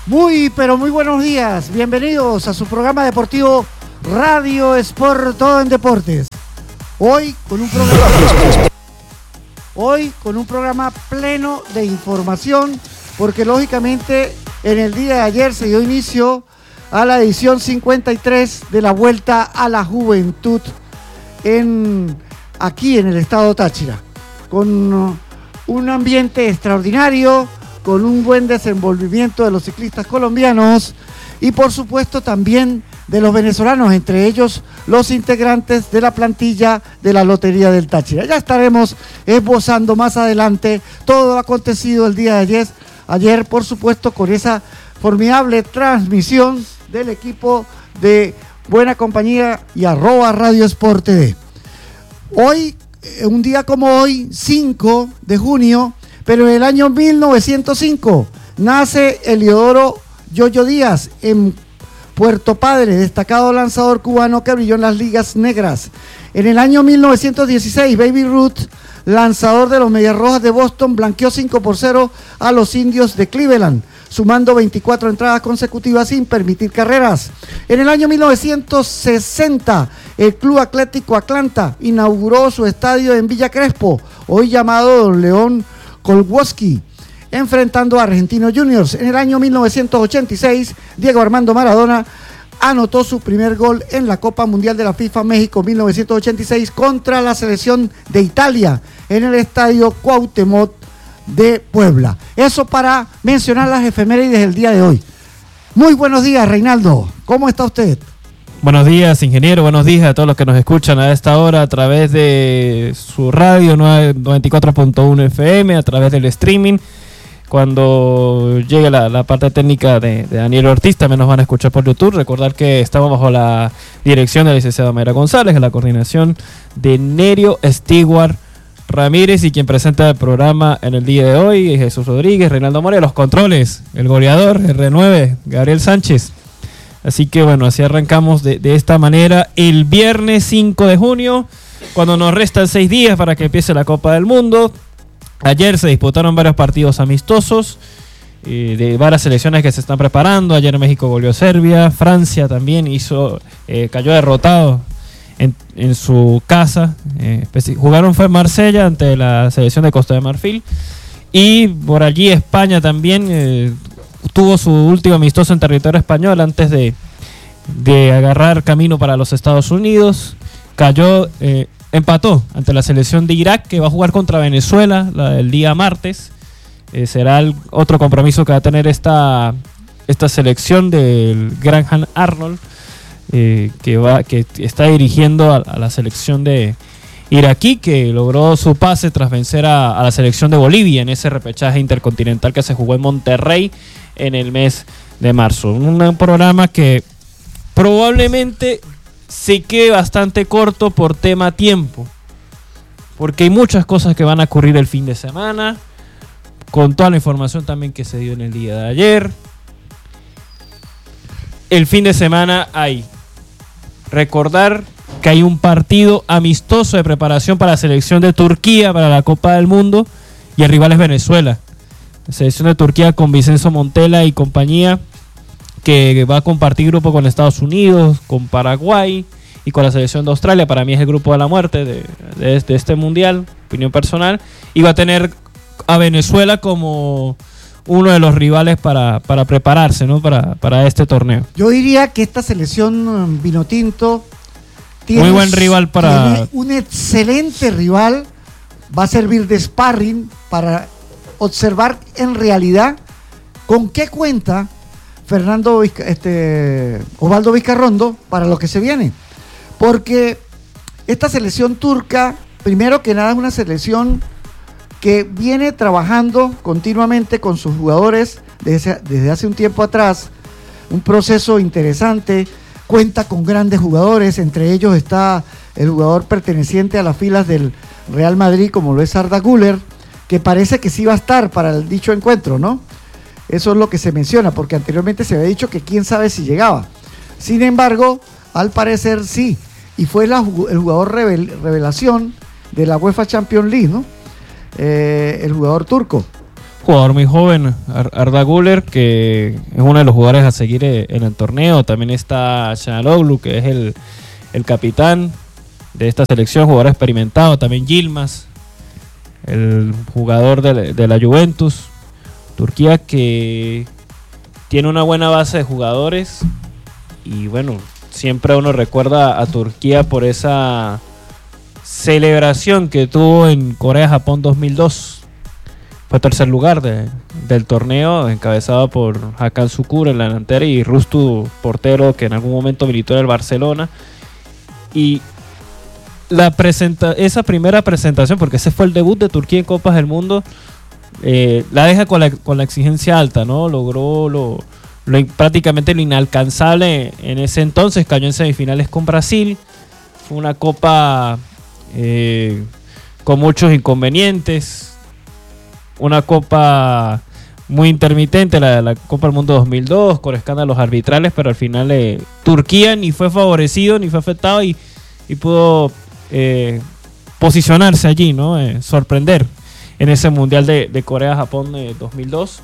Muy, pero muy buenos días. Bienvenidos a su programa deportivo Radio Sport Todo en Deportes. Hoy con un programa pleno de información, porque lógicamente en el día de ayer se dio inicio a la edición 53 de la Vuelta a la Juventud aquí en el estado Táchira, con un ambiente extraordinario, con un buen desenvolvimiento de los ciclistas colombianos y por supuesto también de los venezolanos, entre ellos los integrantes de la plantilla de la Lotería del Táchira. Ya estaremos esbozando más adelante todo lo acontecido el día de ayer, por supuesto, con esa formidable transmisión del equipo de Buena Compañía y @Radio Sport TV. Hoy, un día como hoy, 5 de junio, pero en el año 1905, nace Eliodoro Yoyo Díaz en Puerto Padre, destacado lanzador cubano que brilló en las ligas negras. En el año 1916, Baby Ruth, lanzador de los Medias Rojas de Boston, blanqueó 5-0 a los Indios de Cleveland, sumando 24 entradas consecutivas sin permitir carreras. En el año 1960, el Club Atlético Atlanta inauguró su estadio en Villa Crespo, hoy llamado León Kolwoski, enfrentando a Argentinos Juniors. En el año 1986, Diego Armando Maradona anotó su primer gol en la Copa Mundial de la FIFA México 1986 contra la selección de Italia en el Estadio Cuauhtémoc de Puebla. Eso para mencionar las efemérides del día de hoy. Muy buenos días, Reinaldo. ¿Cómo está usted? Buenos días, ingeniero. Buenos días a todos los que nos escuchan a esta hora a través de su radio 94.1 FM, a través del streaming. Cuando llegue la parte técnica de Daniel Ortiz, también nos van a escuchar por YouTube. Recordar que estamos bajo la dirección de la licenciada Mayra González, en la coordinación de Nerio Stewart Ramírez, y quien presenta el programa en el día de hoy, Jesús Rodríguez, Reinaldo Morea, los controles, el goleador, R9, Gabriel Sánchez. Así que bueno, así arrancamos de esta manera el viernes 5 de junio, cuando nos restan 6 días para que empiece la Copa del Mundo. Ayer se disputaron varios partidos amistosos de varias selecciones que se están preparando. Ayer México goleó a Serbia, Francia también cayó derrotado en su casa. Jugaron fue en Marsella ante la selección de Costa de Marfil, y por allí España también tuvo su último amistoso en territorio español antes de agarrar camino para los Estados Unidos. Empató ante la selección de Irak, que va a jugar contra Venezuela el día martes. Será otro compromiso que va a tener esta selección del gran Han Arnold, que está dirigiendo a la selección de iraquí, que logró su pase tras vencer a la selección de Bolivia en ese repechaje intercontinental que se jugó en Monterrey en el mes de marzo. Un programa que probablemente se quede bastante corto por tema tiempo, porque hay muchas cosas que van a ocurrir el fin de semana, con toda la información también que se dio en el día de ayer. El fin de semana recordar que hay un partido amistoso de preparación para la selección de Turquía para la Copa del Mundo, y el rival es Venezuela. La selección de Turquía con Vicenzo Montella y compañía, que va a compartir grupo con Estados Unidos, con Paraguay y con la selección de Australia. Para mí es el grupo de la muerte de este mundial, opinión personal, y va a tener a Venezuela como uno de los rivales para prepararse, ¿no? para este torneo. Yo diría que esta selección vinotinto tiene muy buen rival tiene un excelente rival. Va a servir de sparring para observar en realidad con qué cuenta Osvaldo Vizcarrondo para lo que se viene, porque esta selección turca, primero que nada, es una selección que viene trabajando continuamente con sus jugadores desde hace un tiempo atrás, un proceso interesante. Cuenta con grandes jugadores, entre ellos está el jugador perteneciente a las filas del Real Madrid, como lo es Arda Güler, que parece que sí va a estar para el dicho encuentro, ¿no? Eso es lo que se menciona, porque anteriormente se había dicho que quién sabe si llegaba. Sin embargo, al parecer sí, y fue el jugador revelación de la UEFA Champions League, ¿no? El jugador turco, jugador muy joven, Arda Güler, que es uno de los jugadores a seguir en el torneo. También está Çalhanoğlu, que es el capitán de esta selección, jugador experimentado. También Yilmaz, el jugador de la Juventus. Turquía, que tiene una buena base de jugadores. Y bueno, siempre uno recuerda a Turquía por esa celebración que tuvo en Corea-Japón 2002. Fue tercer lugar del torneo, encabezado por Hakan Şükür en la delantera y Rustu, portero, que en algún momento militó en el Barcelona. Y esa primera presentación, porque ese fue el debut de Turquía en Copas del Mundo, la deja con la exigencia alta, ¿no? Logró prácticamente lo inalcanzable en ese entonces, cayó en semifinales con Brasil. Fue una copa con muchos inconvenientes, una copa muy intermitente, la Copa del Mundo 2002, con escándalos arbitrales, pero al final Turquía ni fue favorecido ni fue afectado y pudo posicionarse allí, ¿no? Sorprender en ese Mundial de Corea-Japón 2002.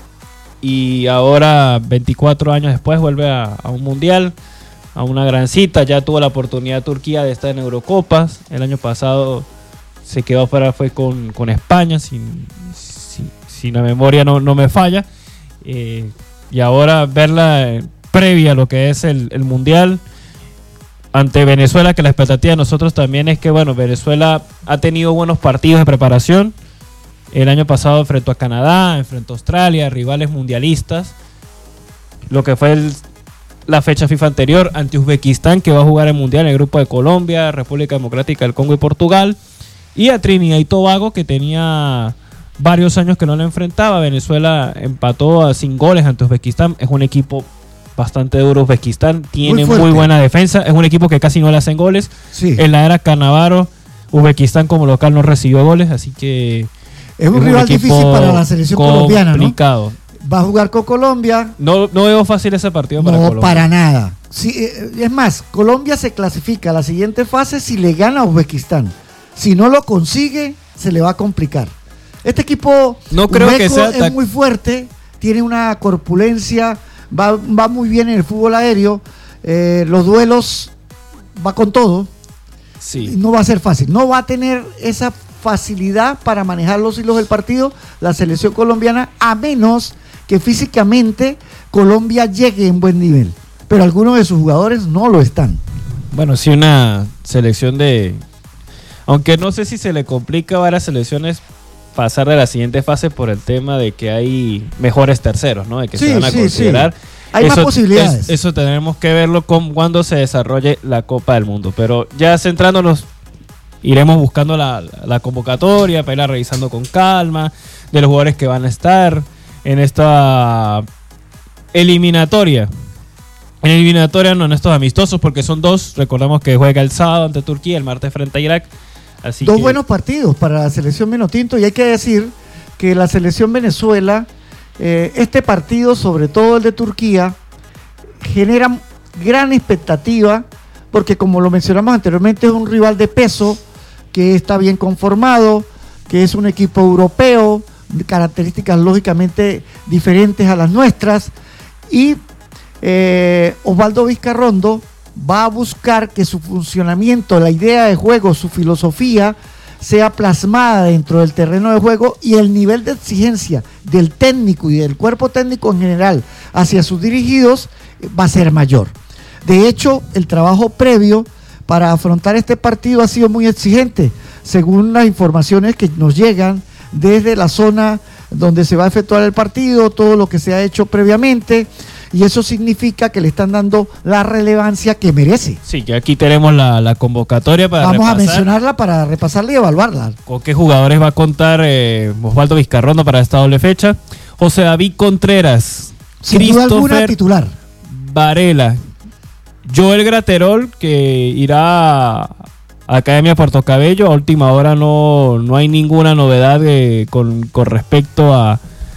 Y ahora, 24 años después, vuelve a un Mundial, a una gran cita. Ya tuvo la oportunidad Turquía de estar en Eurocopas. El año pasado se quedó fuera, fue con España, si la memoria no me falla. Y ahora verla previa a lo que es el Mundial ante Venezuela, que la expectativa de nosotros también es que, bueno, Venezuela ha tenido buenos partidos de preparación. El año pasado enfrentó a Canadá, enfrentó a Australia, rivales mundialistas. Lo que fue la fecha FIFA anterior ante Uzbekistán, que va a jugar el Mundial en el grupo de Colombia, República Democrática del Congo y Portugal. Y a Trinidad y Tobago, que tenía varios años que no la enfrentaba. Venezuela empató sin goles ante Uzbekistán. Es un equipo bastante duro. Uzbekistán tiene muy buena defensa. Es un equipo que casi no le hacen goles. Sí. En la era Cannavaro, Uzbekistán como local no recibió goles, así que es un rival difícil para la selección colombiana, ¿no? Va a jugar con Colombia. No veo fácil ese partido para Colombia. No, para nada. Sí, es más, Colombia se clasifica a la siguiente fase si le gana a Uzbekistán. Si no lo consigue, se le va a complicar. Este equipo no creo que sea es muy fuerte, tiene una corpulencia, va muy bien en el fútbol aéreo, los duelos va con todo. Sí. No va a ser fácil, no va a tener esa facilidad para manejar los hilos del partido la selección colombiana, a menos que físicamente Colombia llegue en buen nivel, pero algunos de sus jugadores no lo están. Bueno, sí, una selección aunque no sé si se le complica a varias selecciones pasar de la siguiente fase por el tema de que hay mejores terceros, ¿no? De que se van a considerar. Sí. Hay más posibilidades. Eso tenemos que verlo cuando se desarrolle la Copa del Mundo. Pero ya centrándonos, iremos buscando la convocatoria para irla revisando con calma, de los jugadores que van a estar en esta eliminatoria. En estos amistosos, porque son dos. Recordamos que juega el sábado ante Turquía, el martes frente a Irak. Así dos buenos partidos para la selección Minotinto, y hay que decir que la selección Venezuela, este partido, sobre todo el de Turquía, genera gran expectativa, porque como lo mencionamos anteriormente, es un rival de peso, que está bien conformado, que es un equipo europeo, de características lógicamente diferentes a las nuestras, y Osvaldo Vizcarrondo va a buscar que su funcionamiento, la idea de juego, su filosofía, sea plasmada dentro del terreno de juego, y el nivel de exigencia del técnico y del cuerpo técnico en general hacia sus dirigidos va a ser mayor. De hecho, el trabajo previo para afrontar este partido ha sido muy exigente, según las informaciones que nos llegan desde la zona donde se va a efectuar el partido, todo lo que se ha hecho previamente. Y eso significa que le están dando la relevancia que merece. Sí, que aquí tenemos la convocatoria para Vamos a mencionarla para repasarla y evaluarla. ¿Con qué jugadores va a contar Osvaldo Vizcarrondo para esta doble fecha? José David Contreras, sin duda alguna titular, Varela, Joel Graterol, que irá a Academia Puerto Cabello. A última hora no hay ninguna novedad con respecto a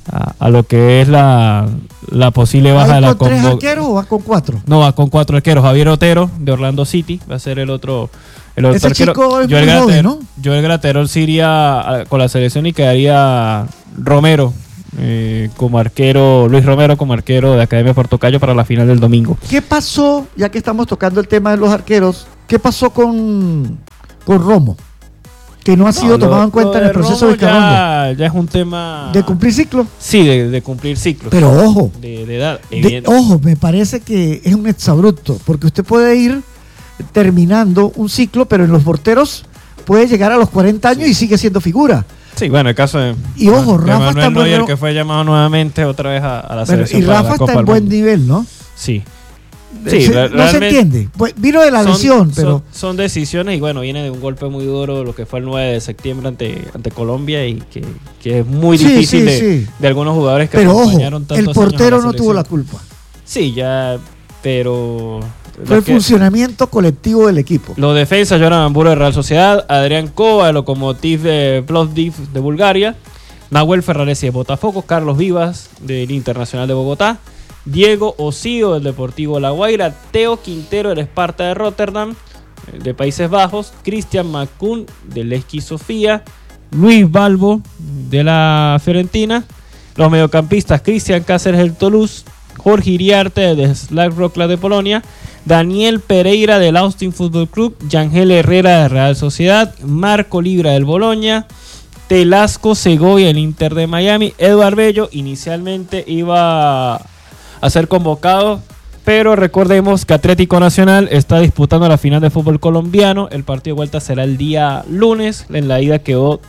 a lo que es la posible baja de la ¿Va con 3 arqueros o va con 4? No, va con 4 arqueros. Javier Otero de Orlando City va a ser el otro Ese arquero. chico es muy joven, ¿no? Joel Graterol se iría con la selección y quedaría Romero como arquero, Luis Romero como arquero de Academia Puerto Cayo para la final del domingo. ¿Qué pasó, ya que estamos tocando el tema de los arqueros, qué pasó con Romo? Que no ha sido tomado en cuenta en el proceso de Vizcarrondo. Ya es un tema... ¿De cumplir ciclo? Sí, de cumplir ciclos. Pero ojo, de edad. ojo, me parece que es un exabrupto, porque usted puede ir terminando un ciclo, pero en los porteros puede llegar a los 40 años y sigue siendo figura. Sí, bueno, el caso de... Y ojo, Rafa Manuel está Neuer, que fue llamado nuevamente otra vez a la selección. Y Rafa está en buen nivel, ¿no? Sí. Sí, no se entiende. Pues vino de la lesión, pero... Son decisiones y bueno, viene de un golpe muy duro lo que fue el 9 de septiembre ante Colombia y que es muy difícil de algunos jugadores que acompañaron tantos años. Pero ojo, el portero no tuvo la culpa. Sí, ya, pero... Fue el funcionamiento colectivo del equipo. Los defensas, Joran Amburo de Real Sociedad, Adrián Kova de Lokomotiv de Plovdiv de Bulgaria, Nahuel Ferraresi de Botafogo, Carlos Vivas del Internacional de Bogotá, Diego Osío del Deportivo La Guaira, Teo Quintero del Sparta de Rotterdam de Países Bajos, Cristian Macún del Levski Sofía, Luis Balbo de la Fiorentina, los mediocampistas Cristian Cáceres del Toulouse, Jorge Iriarte de Slack Wrocław de Polonia, Daniel Pereira del Austin Football Club, Yangel Herrera de Real Sociedad, Marco Libra del Boloña, Telasco Segovia del Inter de Miami, Eduard Bello inicialmente iba a ser convocado, pero recordemos que Atlético Nacional está disputando la final de fútbol colombiano. El partido de vuelta será el día lunes. En la ida quedó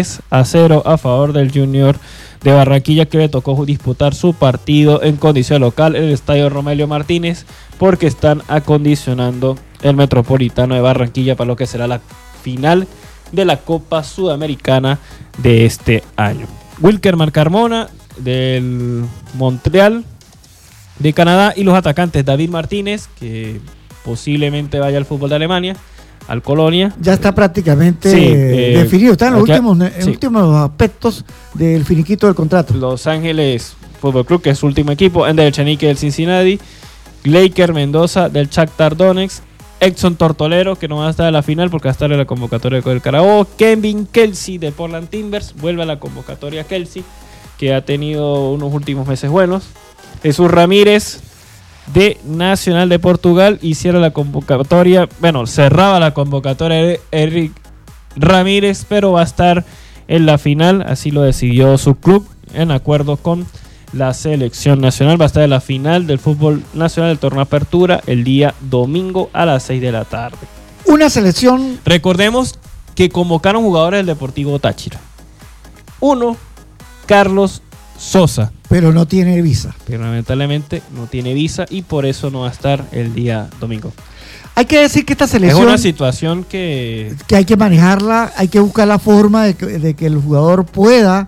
3-0 a favor del Junior de Barranquilla, que le tocó disputar su partido en condición local en el estadio Romelio Martínez, porque están acondicionando el Metropolitano de Barranquilla para lo que será la final de la Copa Sudamericana de este año. Wilkerman Carmona del Montreal de Canadá y los atacantes David Martínez, que posiblemente vaya al fútbol de Alemania, al Colonia. Ya está prácticamente definido, está en los últimos aspectos del finiquito del contrato. Los Ángeles Fútbol Club, que es su último equipo, Ender Echenique del Cincinnati, Laker Mendoza del Shakhtar Donetsk, Edson Tortolero, que no va a estar en la final porque va a estar en la convocatoria del Carabobo, Kevin Kelsey de Portland Timbers, vuelve a la convocatoria Kelsey, que ha tenido unos últimos meses buenos. Jesús Ramírez de Nacional de Portugal hiciera la convocatoria, bueno, cerraba la convocatoria Eric Ramírez, pero va a estar en la final, así lo decidió su club en acuerdo con la selección nacional. Va a estar en la final del fútbol nacional del torneo Apertura el día domingo a las 6 de la tarde. Una selección... Recordemos que convocaron jugadores del Deportivo Táchira. Uno, Carlos Sosa. Pero no tiene visa. Pero lamentablemente no tiene visa y por eso no va a estar el día domingo. Hay que decir que esta selección... Es una situación que hay que manejarla, hay que buscar la forma de que el jugador pueda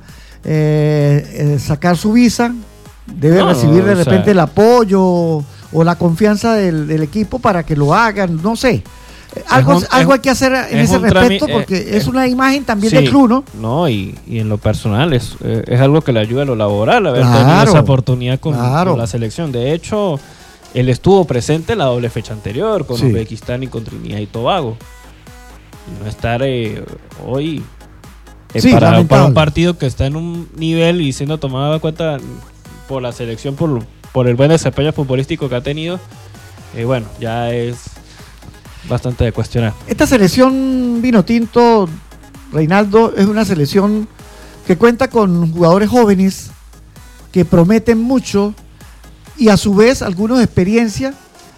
sacar su visa, debe recibir de repente el apoyo o la confianza del equipo para que lo hagan, no sé. Algo hay que hacer en ese respecto porque es una imagen también del club, ¿no? No, y en lo personal es algo que le ayuda a lo laboral, haber tenido esa oportunidad con la selección. De hecho, él estuvo presente en la doble fecha anterior con Uzbekistán y con Trinidad y Tobago. Y no estar hoy para un partido que está en un nivel y siendo tomado en cuenta por la selección por el buen desempeño futbolístico que ha tenido, bueno, ya es bastante de cuestionar. Esta selección Vinotinto, Reinaldo, es una selección que cuenta con jugadores jóvenes que prometen mucho y a su vez algunos de experiencia,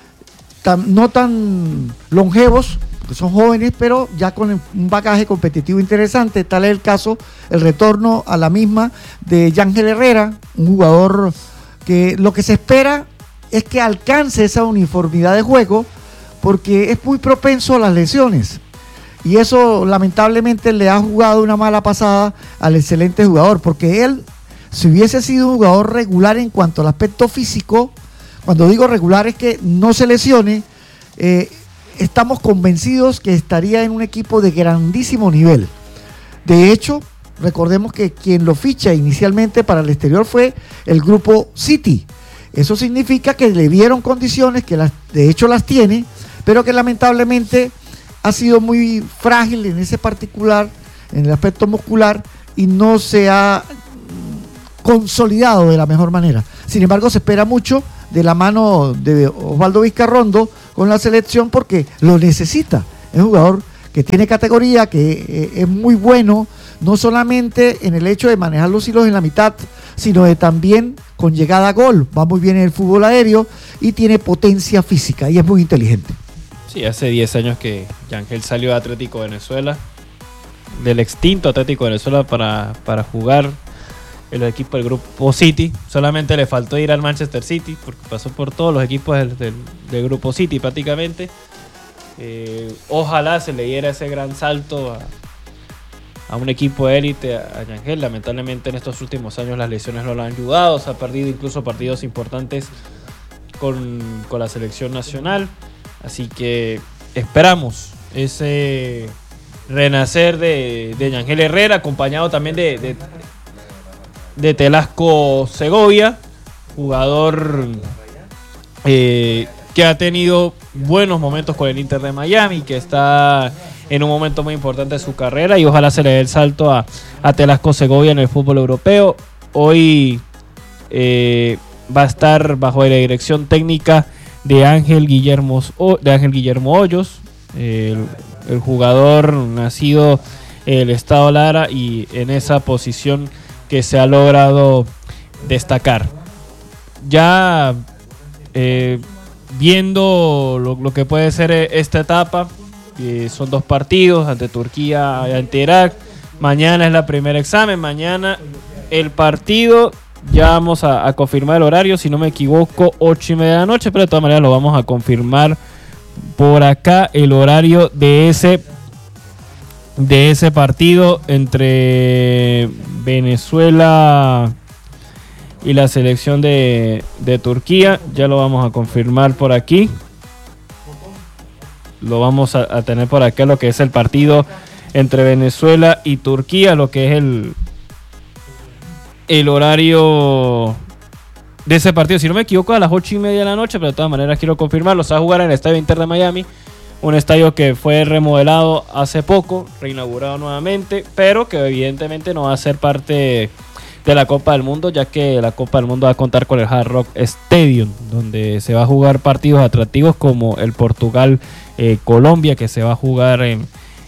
no tan longevos, que son jóvenes, pero ya con un bagaje competitivo interesante. Tal es el caso, el retorno a la misma de Yangel Herrera, un jugador que lo que se espera es que alcance esa uniformidad de juego, porque es muy propenso a las lesiones. Y eso lamentablemente le ha jugado una mala pasada al excelente jugador, porque él, si hubiese sido un jugador regular en cuanto al aspecto físico, cuando digo regular es que no se lesione, estamos convencidos que estaría en un equipo de grandísimo nivel. De hecho, recordemos que quien lo ficha inicialmente para el exterior fue el grupo City. Eso significa que le dieron condiciones, que de hecho las tiene, pero que lamentablemente ha sido muy frágil en ese particular, en el aspecto muscular, y no se ha consolidado de la mejor manera. Sin embargo, se espera mucho de la mano de Osvaldo Vizcarrondo con la selección porque lo necesita. Es un jugador que tiene categoría, que es muy bueno, no solamente en el hecho de manejar los hilos en la mitad, sino de también con llegada a gol. Va muy bien en el fútbol aéreo y tiene potencia física y es muy inteligente. Sí, hace 10 años que Yangel salió de Atlético Venezuela, del extinto Atlético Venezuela, para jugar el equipo del grupo City. Solamente le faltó ir al Manchester City porque pasó por todos los equipos del grupo City prácticamente. Ojalá se le diera ese gran salto a un equipo de élite, a Yangel. Lamentablemente en estos últimos años las lesiones no lo han ayudado, se ha perdido incluso partidos importantes con la selección nacional, así que esperamos ese renacer de Yangel Herrera, acompañado también de Telasco Segovia, jugador que ha tenido buenos momentos con el Inter de Miami, que está en un momento muy importante de su carrera, y ojalá se le dé el salto a Telasco Segovia en el fútbol europeo. Hoy va a estar bajo la dirección técnica de Ángel Guillermo Hoyos, el jugador nacido en el estado Lara, y en esa posición que se ha logrado destacar. Ya viendo lo que puede ser esta etapa, son 2 partidos ante Turquía y ante Irak. Mañana es la primer examen, mañana el partido, ya vamos a confirmar el horario, si no me equivoco 8:30 de la noche, pero de todas maneras lo vamos a confirmar por acá, el horario de ese partido entre Venezuela y la selección de Turquía. Ya lo vamos a confirmar por aquí. Lo vamos a tener por acá, lo que es el partido entre Venezuela y Turquía, lo que es el horario de ese partido. Si no me equivoco, a las 8:30 de la noche, pero de todas maneras quiero confirmarlo. Se va a jugar en el Estadio Inter de Miami, un estadio que fue remodelado hace poco, reinaugurado nuevamente, pero que evidentemente no va a ser parte de la Copa del Mundo, ya que la Copa del Mundo va a contar con el Hard Rock Stadium, donde se va a jugar partidos atractivos como el Portugal-Colombia, que se va a jugar en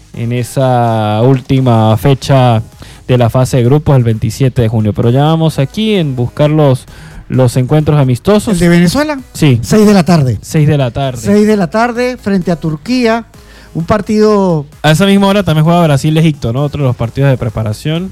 esa última fecha de la fase de grupos, el 27 de junio. Pero ya vamos aquí en buscar los encuentros amistosos. ¿El de Venezuela? Sí. 6 de la tarde. 6 de la tarde. 6 de la tarde frente a Turquía. Un partido... A esa misma hora también juega Brasil-Egipto, ¿no? Otro de los partidos de preparación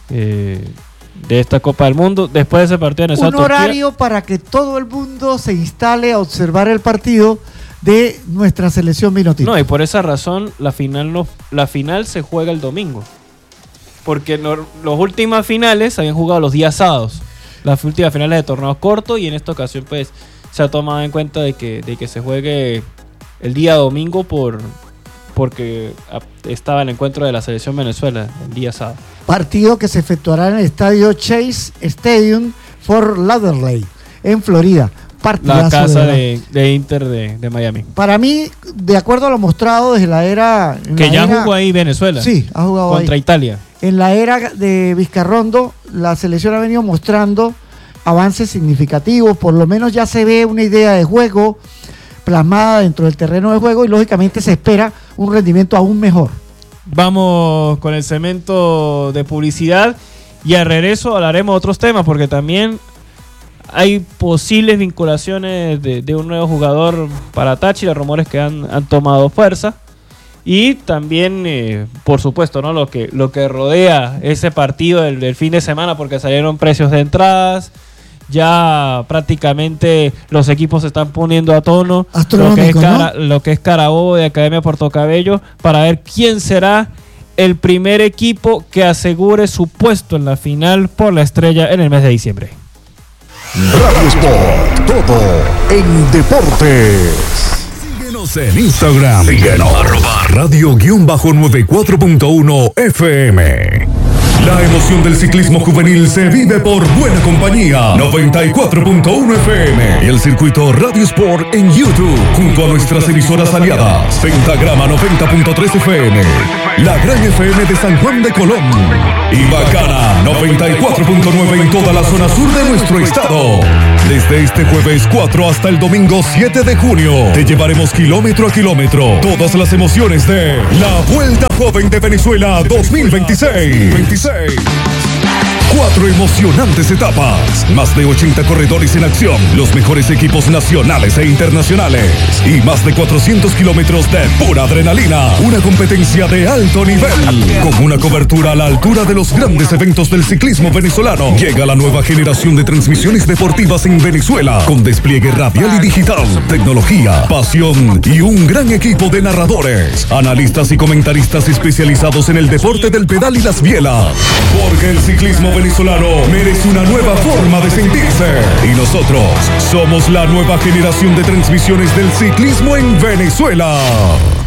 de esta Copa del Mundo. Después de ese partido en un horario para que todo el mundo se instale a observar el partido de nuestra selección vinotinta. No, y por esa razón la final se juega el domingo. Porque las últimas finales se habían jugado los días sábados. Las últimas finales de torneos cortos, y en esta ocasión pues se ha tomado en cuenta de que se juegue el día domingo porque estaba el encuentro de la selección Venezuela el día sábado. Partido que se efectuará en el estadio Chase Stadium Fort Lauderdale, en Florida. La casa de Inter de Miami. Para mí, de acuerdo a lo mostrado desde la era... Que ya jugó ahí Venezuela. Sí, ha jugado contra ahí. Italia. En la era de Vizcarrondo, la selección ha venido mostrando avances significativos. Por lo menos ya se ve una idea de juego plasmada dentro del terreno de juego, y lógicamente se espera un rendimiento aún mejor. Vamos con el segmento de publicidad y al regreso hablaremos de otros temas, porque también hay posibles vinculaciones de un nuevo jugador para Táchira, rumores que han tomado fuerza, y también por supuesto, ¿no? lo que rodea ese partido del fin de semana, porque salieron precios de entradas. Ya prácticamente los equipos se están poniendo a tono, lo que es Carabobo de Academia Portocabello, para ver quién será el primer equipo que asegure su puesto en la final por la estrella en el mes de diciembre. Radio Sport, todo en deportes. Síguenos en Instagram. Síguenos @radio_94.1 FM. La emoción del ciclismo juvenil se vive por buena compañía. 94.1 FM y el circuito Radio Sport en YouTube, junto a nuestras emisoras aliadas. Pentagrama 90.3 FM, La Gran FM de San Juan de Colón y Bacana 94.9 en toda la zona sur de nuestro estado. Desde este jueves 4 hasta el domingo 7 de junio, te llevaremos kilómetro a kilómetro todas las emociones de la Vuelta Joven de Venezuela 2026. 4 emocionantes etapas, más de 80 corredores en acción, los mejores equipos nacionales e internacionales y más de 400 kilómetros de pura adrenalina. Una competencia de alto nivel, con una cobertura a la altura de los grandes eventos del ciclismo venezolano. Llega la nueva generación de transmisiones deportivas en Venezuela, con despliegue radial y digital, tecnología, pasión y un gran equipo de narradores, analistas y comentaristas especializados en el deporte del pedal y las bielas. Porque el ciclismo venezolano merece una nueva forma de sentirse y nosotros somos la nueva generación de transmisiones del ciclismo en Venezuela.